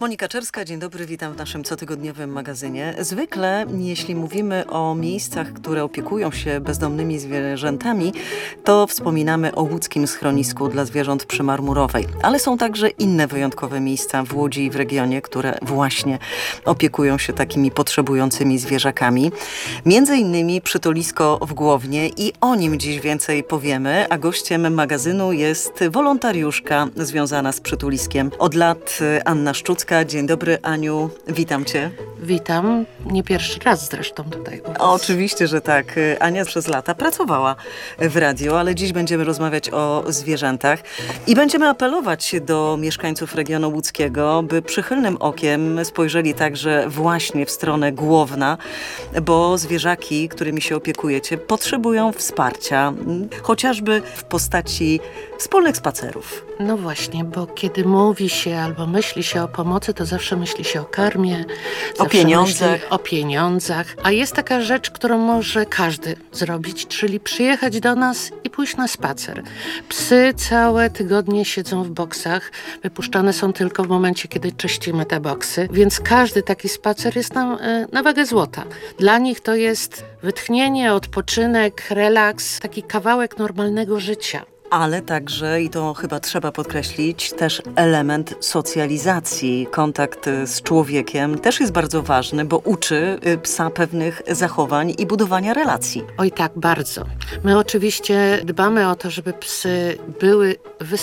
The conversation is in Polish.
Monika Czerska, dzień dobry, witam w naszym cotygodniowym magazynie. Zwykle, jeśli mówimy o miejscach, które opiekują się bezdomnymi zwierzętami, to wspominamy o łódzkim schronisku dla zwierząt przy Marmurowej. Ale są także inne wyjątkowe miejsca w Łodzi i w regionie, które właśnie opiekują się takimi potrzebującymi zwierzakami. Między innymi przytulisko w Głownie i o nim dziś więcej powiemy, a gościem magazynu jest wolontariuszka związana z przytuliskiem od lat Anna Szczucka. Dzień dobry, Aniu, witam Cię. Witam, nie pierwszy raz zresztą tutaj u was. Oczywiście, że tak. Ania przez lata pracowała w radiu, ale dziś będziemy rozmawiać o zwierzętach i będziemy apelować do mieszkańców regionu łódzkiego, by przychylnym okiem spojrzeli także właśnie w stronę Głowna, bo zwierzaki, którymi się opiekujecie, potrzebują wsparcia, chociażby w postaci wspólnych spacerów. No właśnie, bo kiedy mówi się albo myśli się o pomocy, to zawsze myśli się o karmie, O pieniądzach. o pieniądzach. A jest taka rzecz, którą może każdy zrobić, czyli przyjechać do nas i pójść na spacer. Psy całe tygodnie siedzą w boksach, wypuszczane są tylko w momencie, kiedy czyścimy te boksy, więc każdy taki spacer jest nam na wagę złota. Dla nich to jest wytchnienie, odpoczynek, relaks, taki kawałek normalnego życia. Ale także, i to chyba trzeba podkreślić, też element socjalizacji. Kontakt z człowiekiem też jest bardzo ważny, bo uczy psa pewnych zachowań i budowania relacji. Oj tak, bardzo. My oczywiście dbamy o to, żeby psy były